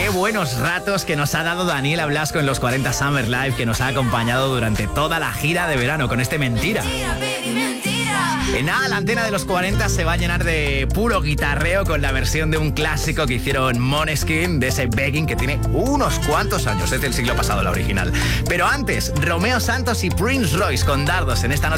Qué buenos ratos que nos ha dado Daniela Blasco en los 40 Summer Live, que nos ha acompañado durante toda la gira de verano con este Mentira. En nada, la antena de los 40 se va a llenar de puro guitarreo con la versión de un clásico que hicieron Måneskin, de ese Begging, que tiene unos cuantos años, es del siglo pasado la original. Pero antes, Romeo Santos y Prince Royce con Dardos en esta noche.